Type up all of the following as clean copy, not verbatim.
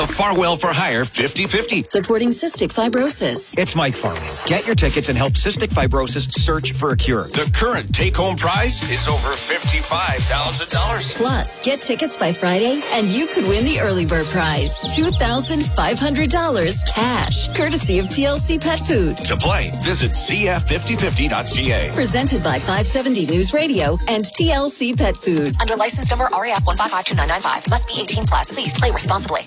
Farwell for Hire 50/50. Supporting cystic fibrosis. It's Mike Farwell. Get your tickets and help cystic fibrosis search for a cure. The current take-home prize is over $55,000. Plus, get tickets by Friday and you could win the early bird prize, $2,500 cash, courtesy of TLC Pet Food. To play, visit cf5050.ca. Presented by 570 News Radio and TLC Pet Food. Under license number RAF 1552995. Must be 18 plus. Please play responsibly.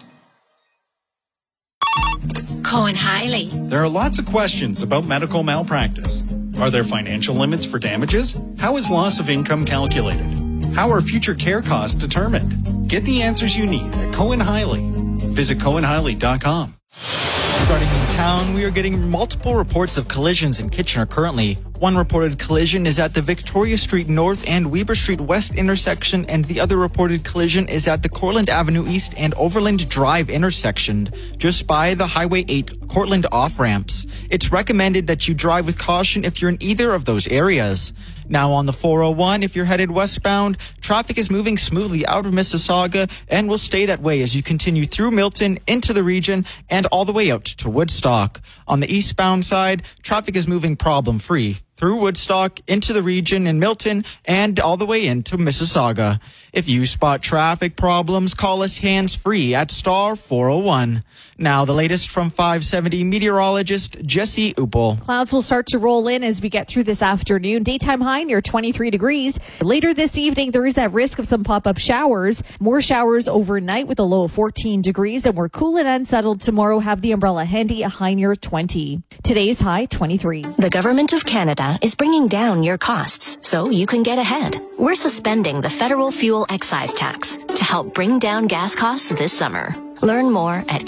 Cohen Hiley. There are lots of questions about medical malpractice. Are there financial limits for damages? How is loss of income calculated? How are future care costs determined? Get the answers you need at Cohen Hiley. Visit CohenHiley.com. Starting in town, we are getting multiple reports of collisions in Kitchener currently. One reported collision is at the Victoria Street North and Weber Street West intersection, and the other reported collision is at the Cortland Avenue East and Overland Drive intersection, just by the Highway 8 Cortland off-ramps. It's recommended that you drive with caution if you're in either of those areas. Now on the 401, if you're headed westbound, traffic is moving smoothly out of Mississauga and will stay that way as you continue through Milton, into the region, and all the way out to Woodstock. On the eastbound side, traffic is moving problem-free through Woodstock, into the region in Milton, and all the way into Mississauga. If you spot traffic problems, call us hands-free at star 401. Now, the latest from 570 meteorologist Jesse Uppel. Clouds will start to roll in as we get through this afternoon. Daytime high near 23 degrees. Later this evening, there is that risk of some pop-up showers. More showers overnight with a low of 14 degrees. And we're cool and unsettled tomorrow. Have the umbrella handy, a high near 20. Today's high, 23. The Government of Canada is bringing down your costs so you can get ahead. We're suspending the federal fuel excise tax to help bring down gas costs this summer. Learn more at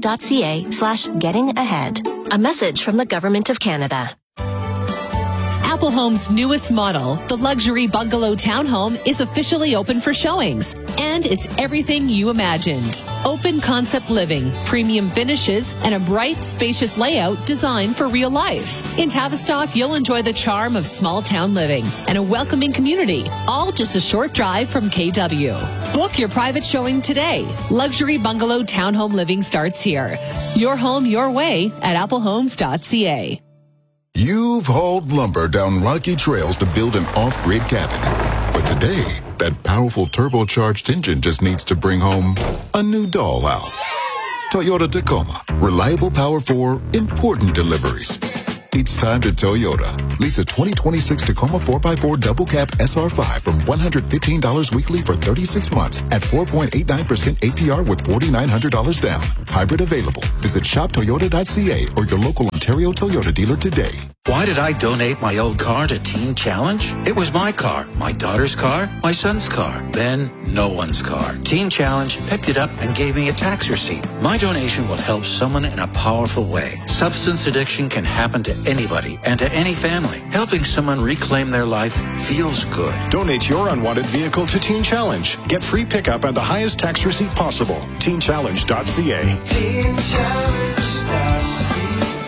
canada.ca/getting-ahead. A message from the Government of Canada. Apple Home's newest model, the luxury bungalow townhome, is officially open for showings. And it's everything you imagined. Open concept living, premium finishes, and a bright, spacious layout designed for real life. In Tavistock, you'll enjoy the charm of small town living and a welcoming community, all just a short drive from KW. Book your private showing today. Luxury bungalow townhome living starts here. Your home, your way at applehomes.ca. You've hauled lumber down rocky trails to build an off-grid cabin. But today, that powerful turbocharged engine just needs to bring home a new dollhouse. Toyota Tacoma. Reliable power for important deliveries. It's time to Toyota. Lease a 2026 Tacoma 4x4 double cab SR5 from $115 weekly for 36 months at 4.89% APR with $4,900 down. Hybrid available. Visit shoptoyota.ca or your local Ontario Toyota dealer today. Why did I donate my old car to Teen Challenge? It was my car, my daughter's car, my son's car, then no one's car. Teen Challenge picked it up and gave me a tax receipt. My donation will help someone in a powerful way. Substance addiction can happen to anybody and to any family. Helping someone reclaim their life feels good. Donate your unwanted vehicle to Teen Challenge. Get free pickup and the highest tax receipt possible. TeenChallenge.ca. TeenChallenge.ca.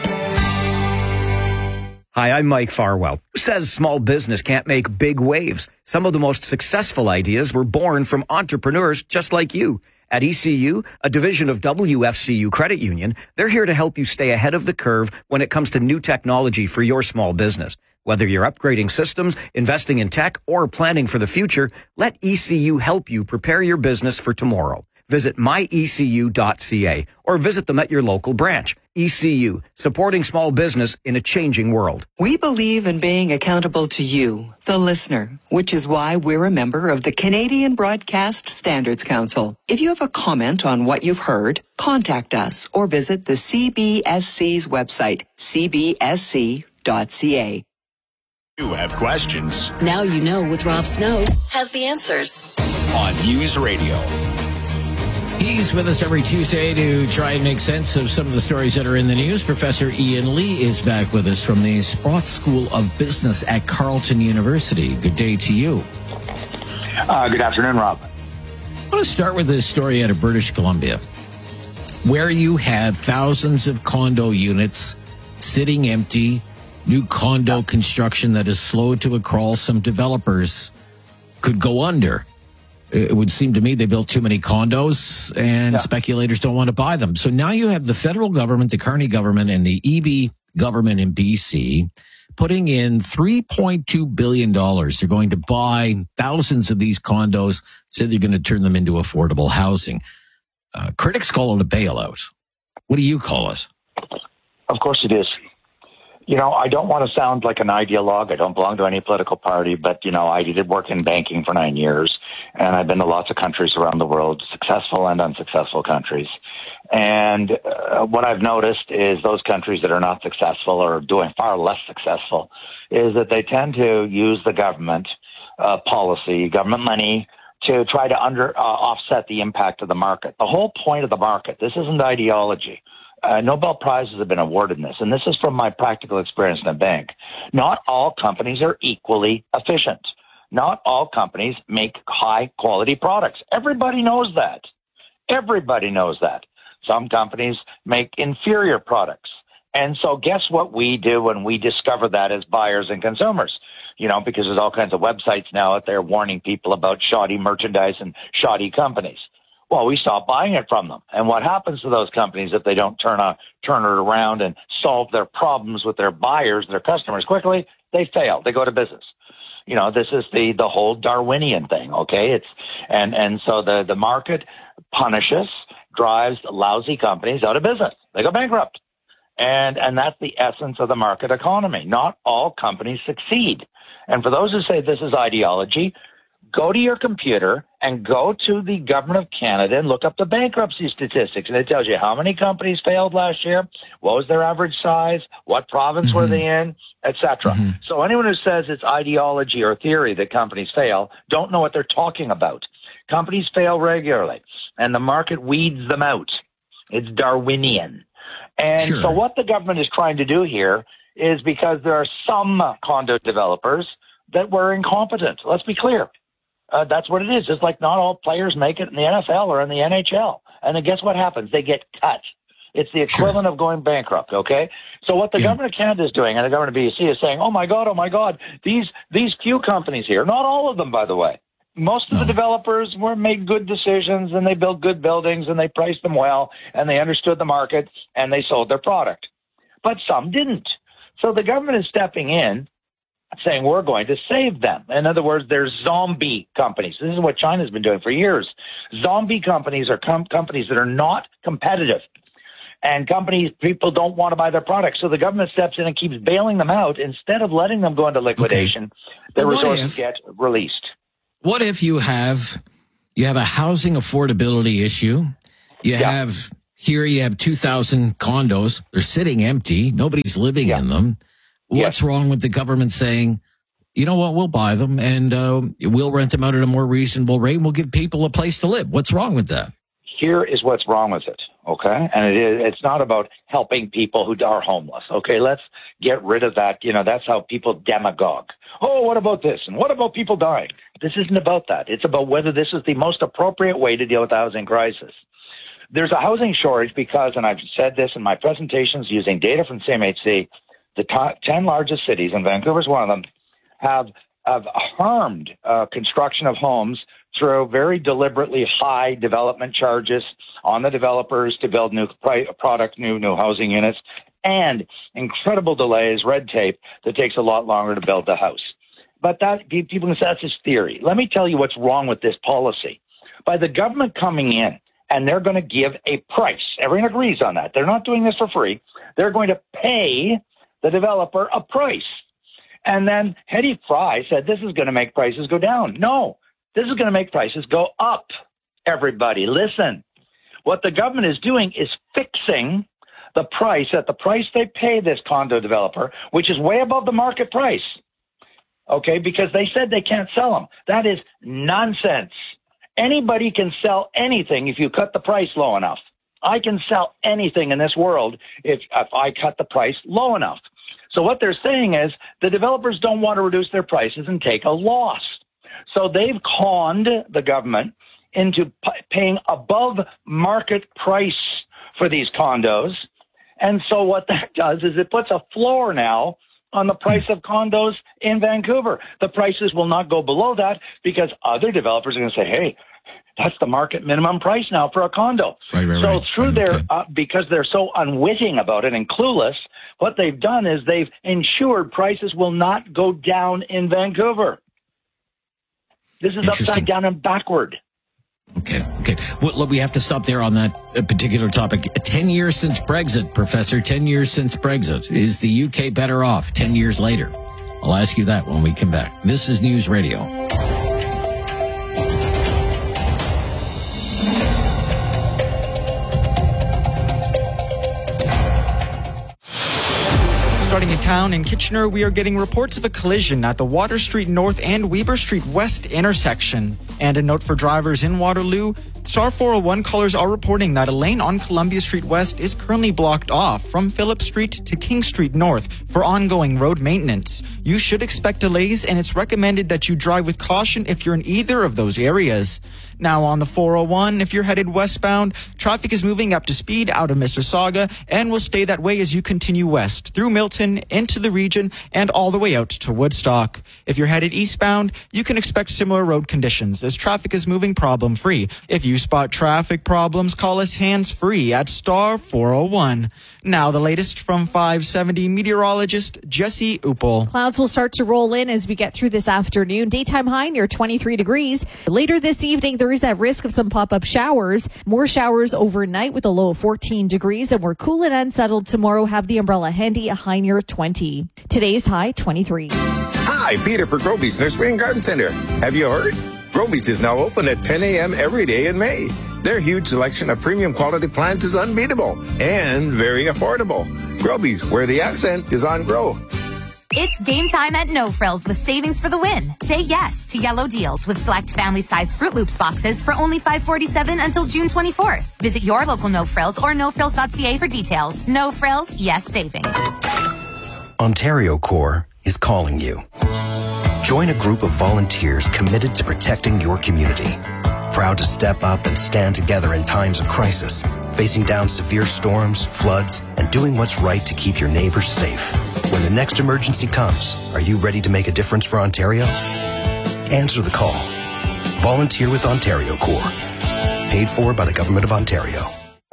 Hi, I'm Mike Farwell. Who says small business can't make big waves? Some of the most successful ideas were born from entrepreneurs just like you. At ECU, a division of WFCU Credit Union, they're here to help you stay ahead of the curve when it comes to new technology for your small business. Whether you're upgrading systems, investing in tech, or planning for the future, let ECU help you prepare your business for tomorrow. Visit myecu.ca or visit them at your local branch. ECU, supporting small business in a changing world. We believe in being accountable to you, the listener, which is why we're a member of the Canadian Broadcast Standards Council. If you have a comment on what you've heard, contact us or visit the CBSC's website, cbsc.ca. You have questions. Now you know with Rob Snow has the answers. On News Radio. He's with us every Tuesday to try and make sense of some of the stories that are in the news. Professor Ian Lee is back with us from the Sprott School of Business at Carleton University. Good day to you. Good afternoon, Rob. I want to start with this story out of British Columbia, where you have thousands of condo units sitting empty, new condo construction that is slow to a crawl. Some developers could go under. it would seem to me they built too many condos and speculators don't want to buy them. So now you have the federal government, the Carney government, and the EB government in BC putting in $3.2 billion. They're going to buy thousands of these condos, said they're going to turn them into affordable housing. Critics call it a bailout. What do you call it? Of course it is. I don't want to sound like an ideologue. I don't belong to any political party, but, I did work in banking for 9 years, and I've been to lots of countries around the world, successful and unsuccessful countries. And what I've noticed is those countries that are not successful or doing far less successful is that they tend to use the government policy, government money, to try to offset the impact of the market. The whole point of the market, this isn't ideology. Nobel Prizes have been awarded in this, and this is from my practical experience in a bank. Not all companies are equally efficient. Not all companies make high-quality products. Everybody knows that. Everybody knows that. Some companies make inferior products. And so guess what we do when we discover that as buyers and consumers? Because there's all kinds of websites now out there warning people about shoddy merchandise and shoddy companies. Well, we stop buying it from them. And what happens to those companies if they don't turn it around and solve their problems with their buyers, their customers quickly? They fail. They go to business. This is the whole Darwinian thing, okay? And so the market punishes, drives lousy companies out of business. They go bankrupt. And that's the essence of the market economy. Not all companies succeed. And for those who say this is ideology, go to your computer and go to the Government of Canada and look up the bankruptcy statistics. And it tells you how many companies failed last year, what was their average size, what province were they in, etc. So anyone who says it's ideology or theory that companies fail don't know what they're talking about. Companies fail regularly, and the market weeds them out. It's Darwinian. And so what the government is trying to do here is because there are some condo developers that were incompetent. Let's be clear. That's what it is. Just like not all players make it in the NFL or in the NHL. And then guess what happens? They get cut. It's the equivalent of going bankrupt, okay? So what the government of Canada is doing and the government of BC is saying, oh my God, these few companies here, not all of them, by the way. Most of the developers made good decisions and they built good buildings and they priced them well and they understood the market and they sold their product. But some didn't. So the government is stepping in saying we're going to save them. In other words, they're zombie companies. This is what China's been doing for years. Zombie companies are companies that are not competitive. And people don't want to buy their products. So the government steps in and keeps bailing them out. Instead of letting them go into liquidation, their resources get released. What if you have a housing affordability issue? You have 2,000 condos. They're sitting empty. Nobody's living in them. What's wrong with the government saying, you know what, we'll buy them and we'll rent them out at a more reasonable rate and we'll give people a place to live? What's wrong with that? Here is what's wrong with it, okay? And it's not about helping people who are homeless, okay? Let's get rid of that. That's how people demagogue. Oh, what about this? And what about people dying? This isn't about that. It's about whether this is the most appropriate way to deal with the housing crisis. There's a housing shortage because, and I've said this in my presentations using data from CMHC, the top 10 largest cities, and Vancouver's one of them, have harmed construction of homes through very deliberately high development charges on the developers to build new housing units, and incredible delays, red tape that takes a lot longer to build the house. But people can say that's just theory. Let me tell you what's wrong with this policy. By the government coming in, and they're going to give a price. Everyone agrees on that. They're not doing this for free. They're going to pay the developer a price. And then Hedy Fry said this is going to make prices go down. No, this is going to make prices go up. Everybody, listen. What the government is doing is fixing the price at the price they pay this condo developer, which is way above the market price. Okay, because they said they can't sell them. That is nonsense. Anybody can sell anything if you cut the price low enough. I can sell anything in this world if I cut the price low enough. So what they're saying is the developers don't want to reduce their prices and take a loss. So they've conned the government into paying above market price for these condos. And so what that does is it puts a floor now on the price of condos in Vancouver. The prices will not go below that because other developers are going to say, hey, that's the market minimum price now for a condo. Right. Through their, because they're so unwitting about it and clueless, what they've done is they've ensured prices will not go down in Vancouver. This is upside down and backward. Okay. Well, look, we have to stop there on that particular topic. 10 years since Brexit, Professor, 10 years since Brexit. Is the UK better off 10 years later? I'll ask you that when we come back. This is News Radio. Starting in town in Kitchener, we are getting reports of a collision at the Water Street North and Weber Street West intersection. And a note for drivers in Waterloo, Star 401 callers are reporting that a lane on Columbia Street West is currently blocked off from Phillip Street to King Street North for ongoing road maintenance. You should expect delays, and it's recommended that you drive with caution if you're in either of those areas. Now on the 401, if you're headed westbound, traffic is moving up to speed out of Mississauga and will stay that way as you continue west through Milton, into the region, and all the way out to Woodstock. If you're headed eastbound, you can expect similar road conditions as traffic is moving problem-free. If you spot traffic problems, call us hands-free at Star 401. Now the latest from 570 meteorologist Jesse Uppel. Clouds will start to roll in as we get through this afternoon. Daytime high near 23 degrees. Later this evening, there is that risk of some pop-up showers. More showers overnight with a low of 14 degrees, and we're cool and unsettled tomorrow. Have the umbrella handy, a high near 20. Today's high, 23. Hi, Peter for Groby's Nursery and Garden Center. Have you heard? Groby's is now open at 10 a.m. every day in May. Their huge selection of premium quality plants is unbeatable and very affordable. Groby's, where the accent is on growth. It's game time at No Frills with savings for the win. Say yes to yellow deals with select family-size Fruit Loops boxes for only $5.47 until June 24th. Visit your local No Frills or nofrills.ca for details. No Frills, yes savings. Ontario Corps is calling you. Join a group of volunteers committed to protecting your community. Proud to step up and stand together in times of crisis, facing down severe storms, floods, and doing what's right to keep your neighbors safe. When the next emergency comes, are you ready to make a difference for Ontario? Answer the call. Volunteer with Ontario Corps. Paid for by the Government of Ontario.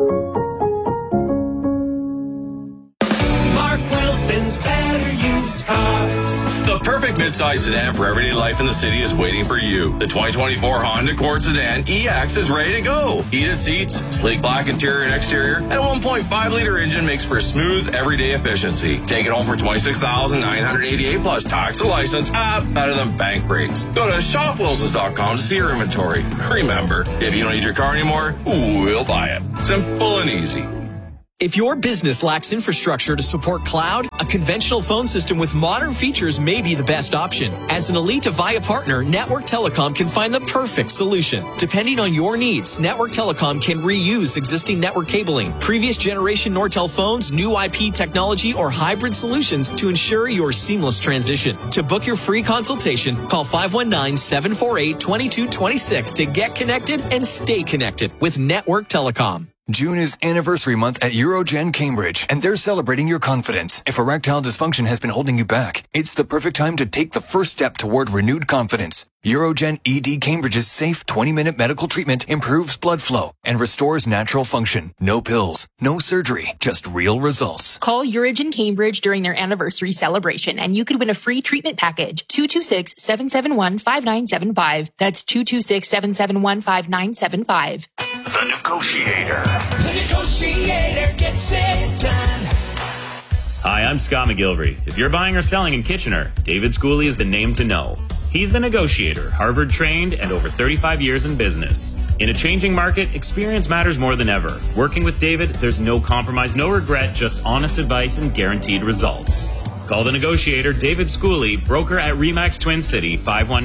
Mark Wilson's Better Used Cars. The perfect midsize sedan for everyday life in the city is waiting for you. The 2024 Honda Accord Sedan EX is ready to go. Heated seats, sleek black interior and exterior, and a 1.5-liter engine makes for smooth everyday efficiency. Take it home for $26,988 plus tax and license. Better than bank rates. Go to shopwilsons.com to see your inventory. Remember, if you don't need your car anymore, we'll buy it. Simple and easy. If your business lacks infrastructure to support cloud, a conventional phone system with modern features may be the best option. As an Elite Avaya partner, Network Telecom can find the perfect solution. Depending on your needs, Network Telecom can reuse existing network cabling, previous generation Nortel phones, new IP technology, or hybrid solutions to ensure your seamless transition. To book your free consultation, call 519-748-2226 to get connected and stay connected with Network Telecom. June is anniversary month at Eurogen Cambridge, and they're celebrating your confidence. If erectile dysfunction has been holding you back, it's the perfect time to take the first step toward renewed confidence. Eurogen ED Cambridge's safe 20-minute medical treatment improves blood flow and restores natural function. No pills, no surgery, just real results. Call Eurogen Cambridge during their anniversary celebration and you could win a free treatment package. 226-771-5975. That's 226-771-5975. The Negotiator. The Negotiator gets it done. Hi, I'm Scott McGilvery. If you're buying or selling in Kitchener, David Schooley is the name to know. He's the Negotiator, Harvard-trained and over 35 years in business. In a changing market, experience matters more than ever. Working with David, there's no compromise, no regret, just honest advice and guaranteed results. Call the Negotiator, David Schooley, broker at RE/MAX Twin City,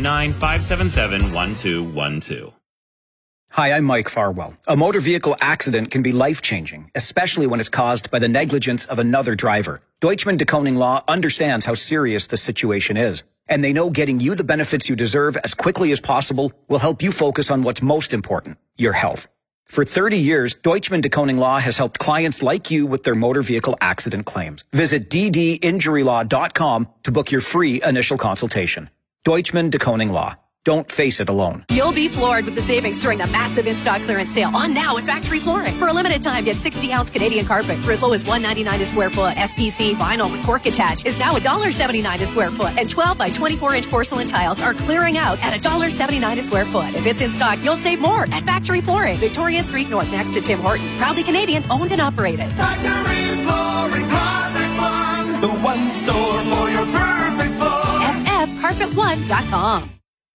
519-577-1212. Hi, I'm Mike Farwell. A motor vehicle accident can be life-changing, especially when it's caused by the negligence of another driver. Deutschman de Koning Law understands how serious the situation is, and they know getting you the benefits you deserve as quickly as possible will help you focus on what's most important, your health. For 30 years, Deutschman Deconing Law has helped clients like you with their motor vehicle accident claims. Visit ddinjurylaw.com to book your free initial consultation. Deutschman Deconing Law. Don't face it alone. You'll be floored with the savings during the massive in-stock clearance sale on now at Factory Flooring. For a limited time, get 60-ounce Canadian carpet for as low as $1.99 a square foot. SPC vinyl with cork attached is now $1.79 a square foot. And 12 by 24-inch porcelain tiles are clearing out at $1.79 a square foot. If it's in stock, you'll save more at Factory Flooring. Victoria Street North next to Tim Hortons. Proudly Canadian, owned and operated. Factory Flooring, Carpet One. The one store for your perfect floor. FFCarpet1.com.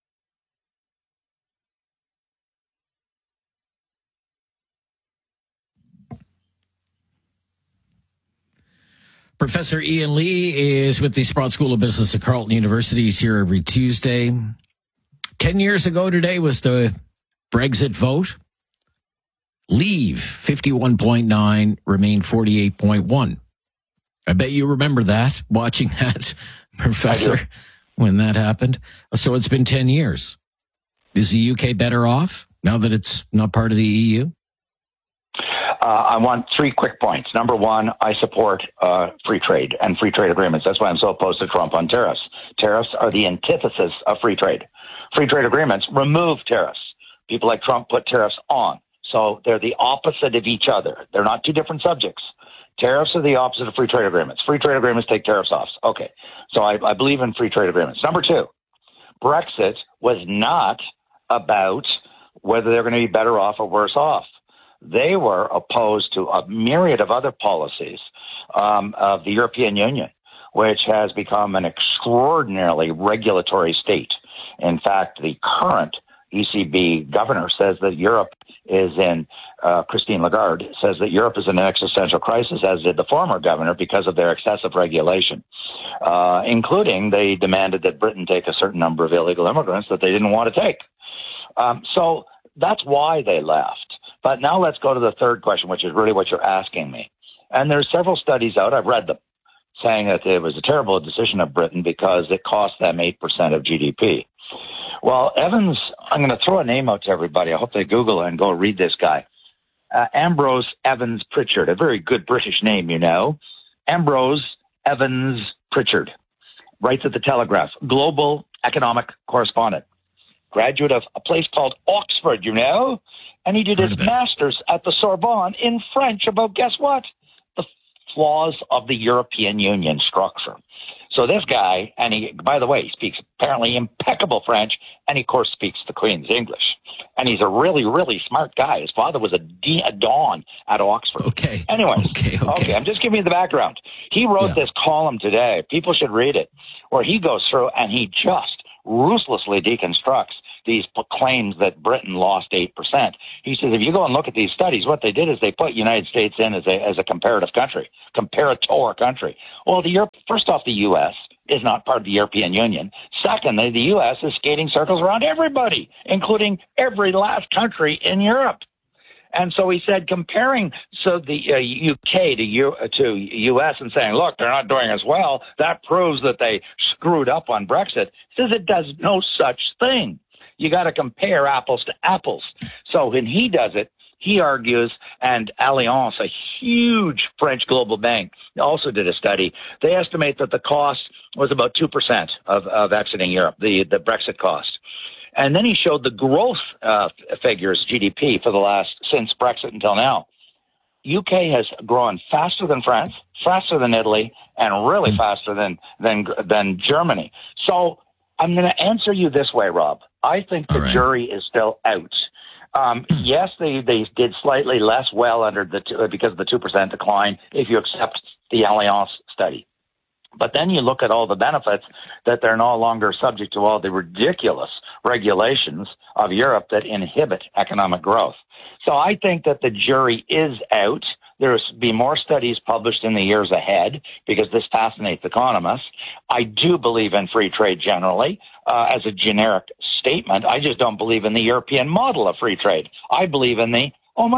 Professor Ian Lee is with the Sprott School of Business at Carleton University. He's here every Tuesday. 10 years ago today was the Brexit vote. Leave, 51.9, remain 48.1. I bet you remember that, watching that, Professor, when that happened. So it's been 10 years. Is the UK better off now that it's not part of the EU? I want 3 quick points. Number one, I support free trade and free trade agreements. That's why I'm so opposed to Trump on tariffs. Tariffs are the antithesis of free trade. Free trade agreements remove tariffs. People like Trump put tariffs on. So they're the opposite of each other. They're not two different subjects. Tariffs are the opposite of free trade agreements. Free trade agreements take tariffs off. Okay. So I believe in free trade agreements. Number 2, Brexit was not about whether they're going to be better off or worse off. They were opposed to a myriad of other policies of the European Union, which has become an extraordinarily regulatory state. In fact, the current ECB governor says that Europe is in, Christine Lagarde says that Europe is in an existential crisis, as did the former governor, because of their excessive regulation, including they demanded that Britain take a certain number of illegal immigrants that they didn't want to take. So that's why they left. But now let's go to the third question, which is really what you're asking me. And there's several studies out, I've read them, saying that it was a terrible decision of Britain because it cost them 8% of GDP. Well, Evans, I'm going to throw a name out to everybody. I hope they Google it and go read this guy. Ambrose Evans Pritchard, a very good British name, you know. Ambrose Evans Pritchard, writes at the Telegraph, global economic correspondent, graduate of a place called Oxford, you know. And he did his master's at the Sorbonne in French about, guess what? The flaws of the European Union structure. So this guy, and he, by the way, he speaks apparently impeccable French, and he, of course, speaks the Queen's English. And he's a really, really smart guy. His father was a Don at Oxford. Okay. Anyways, okay, I'm just giving you the background. He wrote this column today. People should read it, where he goes through and he just ruthlessly deconstructs these claims that Britain lost 8%. He says, if you go and look at these studies, what they did is they put United States in as a comparator country. Well, first off, the U.S. is not part of the European Union. Secondly, the U.S. is skating circles around everybody, including every last country in Europe. And so he said, comparing the UK to U.S. and saying, look, they're not doing as well, that proves that they screwed up on Brexit. He says it does no such thing. You got to compare apples to apples. So when he does it, he argues, and Allianz, a huge French global bank, also did a study. They estimate that the cost was about 2% of exiting Europe, the Brexit cost. And then he showed the growth figures, GDP, since Brexit until now. UK has grown faster than France, faster than Italy, and really faster than Germany. So I'm going to answer you this way, Rob. I think the jury is still out. Yes, they did slightly less well because of the 2% decline if you accept the Allianz study. But then you look at all the benefits that they're no longer subject to all the ridiculous regulations of Europe that inhibit economic growth. So I think that the jury is out. There's be more studies published in the years ahead because this fascinates economists. I do believe in free trade generally as a generic statement. I just don't believe in the European model of free trade. I believe in the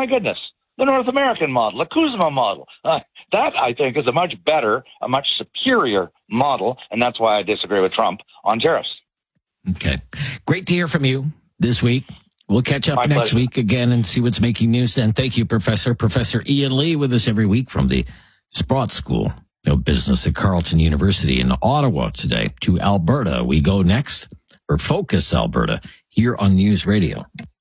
North American model, the Kuzma model. That, I think, is a much better, a much superior model, and that's why I disagree with Trump on tariffs. Okay. Great to hear from you this week. We'll catch up next week again and see what's making news then. Thank you, Professor. Professor Ian Lee with us every week from the Sprott School of Business at Carleton University in Ottawa today. To Alberta we go next for Focus Alberta here on News Radio.